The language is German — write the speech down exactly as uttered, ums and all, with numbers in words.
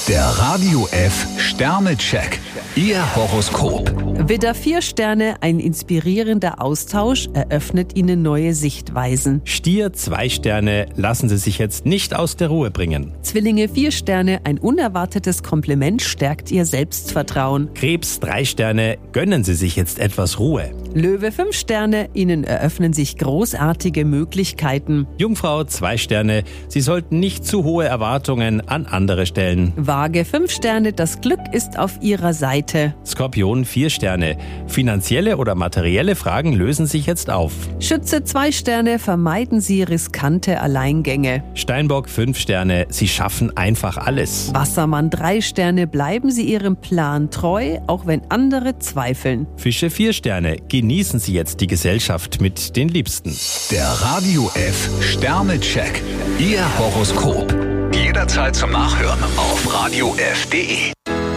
Der Radio F Sternecheck. Ihr Horoskop. Widder, vier Sterne, ein inspirierender Austausch eröffnet Ihnen neue Sichtweisen. Stier, zwei Sterne, lassen Sie sich jetzt nicht aus der Ruhe bringen. Zwillinge, vier Sterne, ein unerwartetes Kompliment stärkt Ihr Selbstvertrauen. Krebs, drei Sterne, gönnen Sie sich jetzt etwas Ruhe. Löwe, fünf Sterne, Ihnen eröffnen sich großartige Möglichkeiten. Jungfrau, zwei Sterne, Sie sollten nicht zu hohe Erwartungen an andere stellen. Waage, fünf Sterne, das Glück ist auf Ihrer Seite. Skorpion, vier Sterne, finanzielle oder materielle Fragen lösen sich jetzt auf. Schütze, zwei Sterne, vermeiden Sie riskante Alleingänge. Steinbock, fünf Sterne, Sie schaffen einfach alles. Wassermann, drei Sterne, bleiben Sie Ihrem Plan treu, auch wenn andere zweifeln. Fische, vier Sterne, genießen Sie jetzt die Gesellschaft mit den Liebsten. Der Radio F Sternecheck. Ihr Horoskop. Jederzeit zum Nachhören auf radio f punkt de.